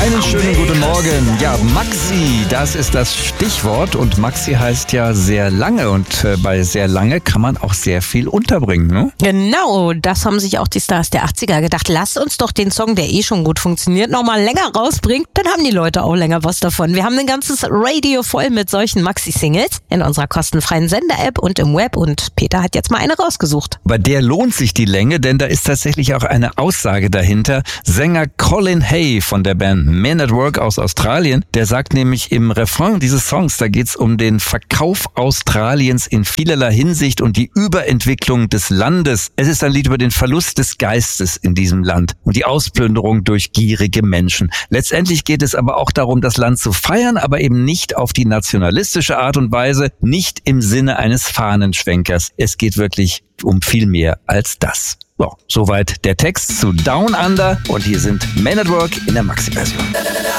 Einen schönen guten Morgen. Ja, Maxi, das ist das Stichwort und Maxi heißt ja sehr lange und bei sehr lange kann man auch sehr viel unterbringen, ne? Genau, das haben sich auch die Stars der 80er gedacht. Lasst uns doch den Song, der schon gut funktioniert, nochmal länger rausbringen, dann haben die Leute auch länger was davon. Wir haben ein ganzes Radio voll mit solchen Maxi-Singles in unserer kostenfreien Sender-App und im Web und Peter hat jetzt mal eine rausgesucht. Bei der lohnt sich die Länge, denn da ist tatsächlich auch eine Aussage dahinter. Sänger Colin Hay von der Band Men at Work aus Australien, der sagt nämlich im Refrain dieses Songs, da geht's um den Verkauf Australiens in vielerlei Hinsicht und die Überentwicklung des Landes. Es ist ein Lied über den Verlust des Geistes in diesem Land und die Ausplünderung durch gierige Menschen. Letztendlich geht es aber auch darum, das Land zu feiern, aber eben nicht auf die nationalistische Art und Weise, nicht im Sinne eines Fahnenschwenkers. Es geht wirklich um viel mehr als das. So, soweit der Text zu Down Under und hier sind Men at Work in der Maxi-Version.